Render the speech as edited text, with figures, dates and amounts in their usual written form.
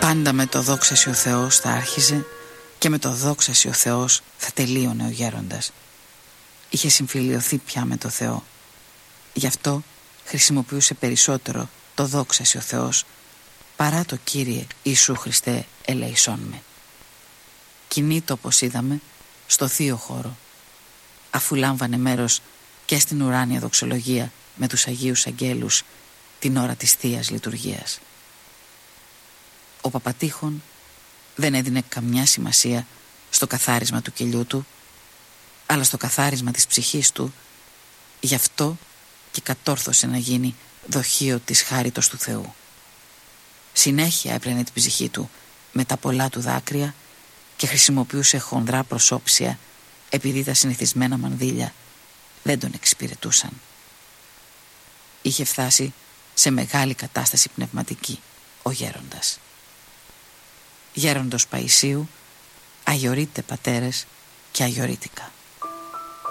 Πάντα με το δόξασι ο Θεός θα άρχιζε και με το δόξασι ο Θεός θα τελείωνε ο γέροντας. Είχε συμφιλιωθεί πια με το Θεό. Γι' αυτό χρησιμοποιούσε περισσότερο το δόξασι ο Θεός παρά το Κύριε Ιησού Χριστέ ελεησόν με. Κινείτο, όπως είδαμε, στο θείο χώρο, αφού λάμβανε μέρος και στην ουράνια δοξολογία με τους Αγίους Αγγέλους την ώρα της Θείας Λειτουργίας. Ο Παπατήχων δεν έδινε καμιά σημασία στο καθάρισμα του κελιού του, αλλά στο καθάρισμα της ψυχής του. Γι' αυτό και κατόρθωσε να γίνει δοχείο της χάριτος του Θεού. Συνέχεια έπαιρνε την ψυχή του με τα πολλά του δάκρυα και χρησιμοποιούσε χονδρά προσώψια, επειδή τα συνηθισμένα μανδύλια δεν τον εξυπηρετούσαν. Είχε φτάσει σε μεγάλη κατάσταση πνευματική ο γέροντας. Γέροντος Παϊσίου, αγιορείτε πατέρες και αγιορείτικα.